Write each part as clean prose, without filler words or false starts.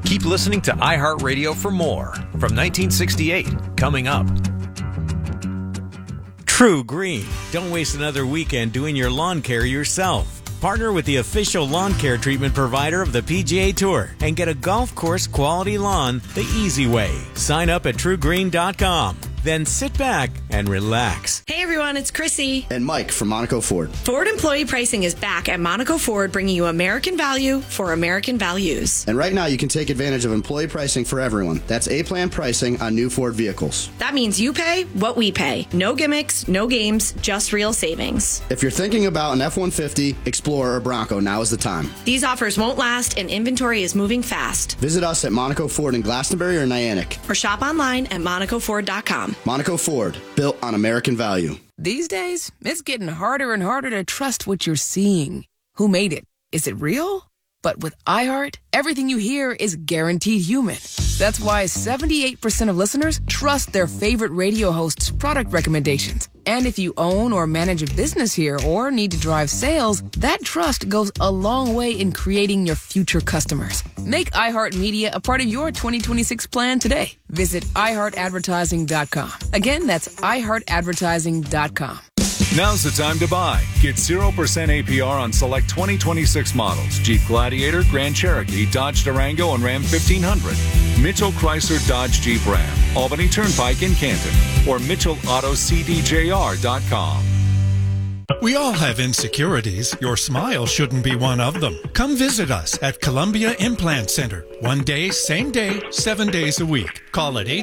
Keep listening to iHeartRadio for more from 1968, coming up. True Green. Don't waste another weekend doing your lawn care yourself. Partner with the official lawn care treatment provider of the PGA Tour and get a golf course quality lawn the easy way. Sign up at TrueGreen.com. Then sit back and relax. Hey everyone, it's Chrissy. And Mike from Monaco Ford. Ford employee pricing is back at Monaco Ford, bringing you American value for American values. And right now you can take advantage of employee pricing for everyone. That's A-plan pricing on new Ford vehicles. That means you pay what we pay. No gimmicks, no games, just real savings. If you're thinking about an F-150, Explorer, or Bronco, now is the time. These offers won't last and inventory is moving fast. Visit us at Monaco Ford in Glastonbury or Niantic. Or shop online at MonacoFord.com. Monaco Ford, built on American value. These days, it's getting harder and harder to trust what you're seeing. Who made it? Is it real? But with iHeart, everything you hear is guaranteed human. That's why 78% of listeners trust their favorite radio host's product recommendations. And if you own or manage a business here or need to drive sales, that trust goes a long way in creating your future customers. Make iHeartMedia a part of your 2026 plan today. Visit iHeartAdvertising.com. Again, that's iHeartAdvertising.com. Now's the time to buy. Get 0% APR on select 2026 models. Jeep Gladiator, Grand Cherokee, Dodge Durango, and Ram 1500. Mitchell Chrysler Dodge Jeep Ram. Albany Turnpike in Canton. Or MitchellAutoCDJR.com. We all have insecurities. Your smile shouldn't be one of them. Come visit us at Columbia Implant Center. One day, same day, 7 days a week. Call at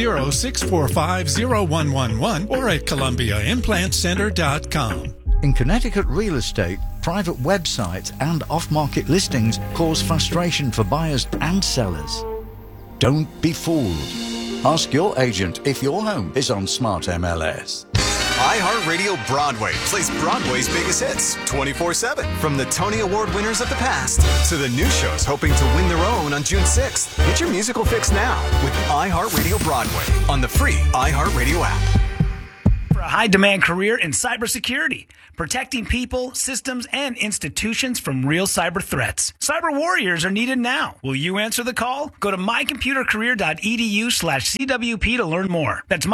860-645-0111 or at ColumbiaImplantCenter.com. In Connecticut real estate, private websites and off-market listings cause frustration for buyers and sellers. Don't be fooled. Ask your agent if your home is on Smart MLS. iHeartRadio Broadway plays Broadway's biggest hits 24/7. From the Tony Award winners of the past to the new shows hoping to win their own on June 6th. Get your musical fix now with iHeartRadio Broadway on the free iHeartRadio app. For a high-demand career in cybersecurity, protecting people, systems, and institutions from real cyber threats. Cyber warriors are needed now. Will you answer the call? Go to mycomputercareer.edu/CWP to learn more. That's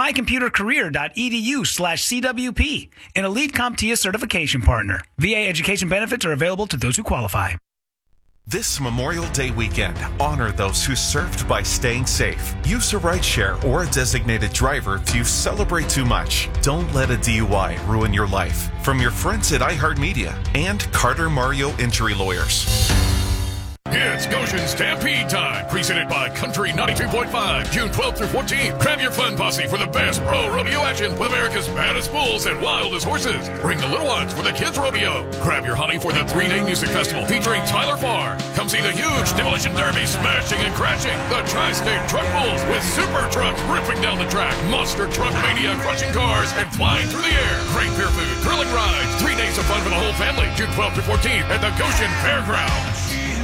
mycomputercareer.edu/CWP, an elite CompTIA certification partner. VA education benefits are available to those who qualify. This Memorial Day weekend, honor those who served by staying safe. Use a rideshare or a designated driver if you celebrate too much. Don't let a DUI ruin your life. From your friends at iHeartMedia and Carter Mario Injury Lawyers. It's Goshen Stampede time, presented by Country 92.5, June 12th through 14th. Grab your fun posse for the best pro rodeo action with America's baddest bulls and wildest horses. Bring the little ones for the kids' rodeo. Grab your honey for the 3-day music festival featuring Tyler Farr. Come see the huge demolition derby smashing and crashing. The Tri-State Truck Bulls with super trucks ripping down the track. Monster truck mania crushing cars and flying through the air. Great beer food, thrilling rides. 3 days of fun for the whole family. June 12th through 14th at the Goshen Fairgrounds.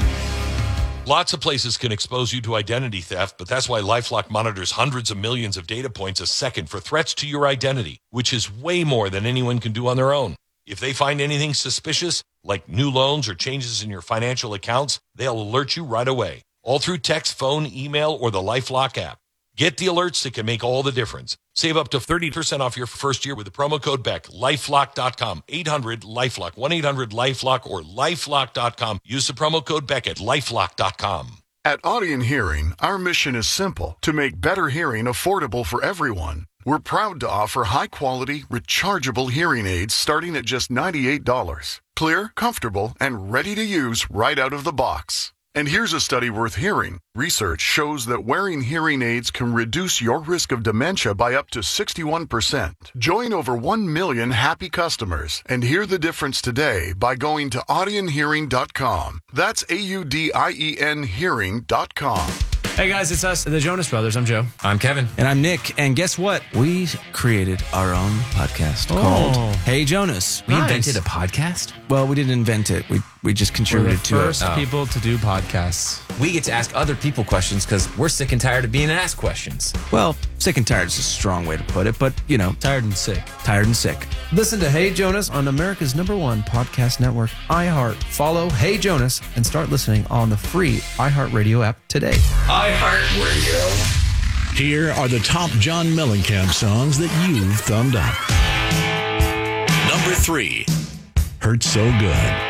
Lots of places can expose you to identity theft, but that's why LifeLock monitors hundreds of millions of data points a second for threats to your identity, which is way more than anyone can do on their own. If they find anything suspicious, like new loans or changes in your financial accounts, they'll alert you right away, all through text, phone, email, or the LifeLock app. Get the alerts that can make all the difference. Save up to 30% off your first year with the promo code BECK. LifeLock.com. 800-LifeLock. 1-800-LifeLock or LifeLock.com. Use the promo code BECK at LifeLock.com. At Audien Hearing, our mission is simple: to make better hearing affordable for everyone. We're proud to offer high-quality, rechargeable hearing aids starting at just $98. Clear, comfortable, and ready to use right out of the box. And here's a study worth hearing. Research shows that wearing hearing aids can reduce your risk of dementia by up to 61%. Join over 1 million happy customers and hear the difference today by going to audienhearing.com. That's AUDIEN hearing.com. Hey guys, it's us, the Jonas Brothers. I'm Joe. I'm Kevin. And I'm Nick. And guess what? We created our own podcast called Hey Jonas. We invented a podcast? Well, we didn't invent it. We We just contributed to it. We're the first people to do podcasts. We get to ask other people questions because we're sick and tired of being asked questions. Well, sick and tired is a strong way to put it, but, you know. Tired and sick. Tired and sick. Listen to Hey Jonas on America's #1 podcast network, iHeart. Follow Hey Jonas and start listening on the free iHeartRadio app today. iHeartRadio. Here are the top John Mellencamp songs that you've thumbed up. Number 3, Hurt So Good.